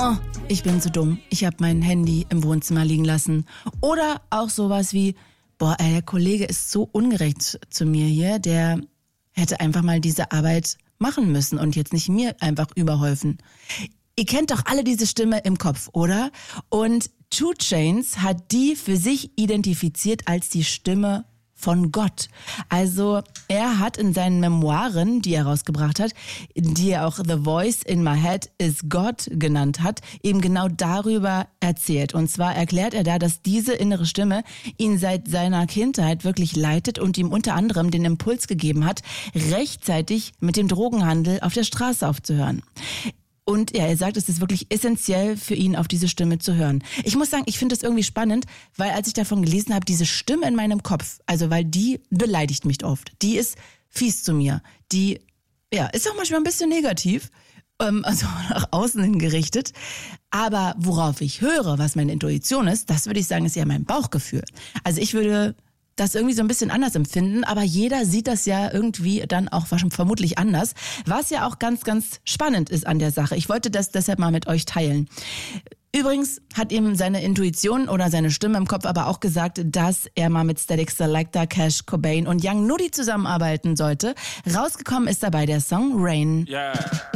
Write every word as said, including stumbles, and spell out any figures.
oh, ich bin zu dumm, ich habe mein Handy im Wohnzimmer liegen lassen. Oder auch sowas wie, boah, ey, der Kollege ist so ungerecht zu mir hier, der hätte einfach mal diese Arbeit machen müssen und jetzt nicht mir einfach überholfen. Ihr kennt doch alle diese Stimme im Kopf, oder? Und two Chainz hat die für sich identifiziert als die Stimme von Gott. Also er hat in seinen Memoiren, die er rausgebracht hat, die er auch The Voice in My Head is God genannt hat, eben genau darüber erzählt. Und zwar erklärt er da, dass diese innere Stimme ihn seit seiner Kindheit wirklich leitet und ihm unter anderem den Impuls gegeben hat, rechtzeitig mit dem Drogenhandel auf der Straße aufzuhören. Und ja, er sagt, es ist wirklich essentiell für ihn, auf diese Stimme zu hören. Ich muss sagen, ich finde das irgendwie spannend, weil als ich davon gelesen habe, diese Stimme in meinem Kopf, also weil die beleidigt mich oft, die ist fies zu mir, die ja ist auch manchmal ein bisschen negativ, ähm, also nach außen hin gerichtet. Aber worauf ich höre, was meine Intuition ist, das würde ich sagen, ist ja mein Bauchgefühl. Also ich würde das irgendwie so ein bisschen anders empfinden, aber jeder sieht das ja irgendwie dann auch vermutlich anders, was ja auch ganz, ganz spannend ist an der Sache. Ich wollte das deshalb mal mit euch teilen. Übrigens hat ihm seine Intuition oder seine Stimme im Kopf aber auch gesagt, dass er mal mit Static Selector, Cash, Cobain und Young Nudy zusammenarbeiten sollte. Rausgekommen ist dabei der Song Rain. Yeah.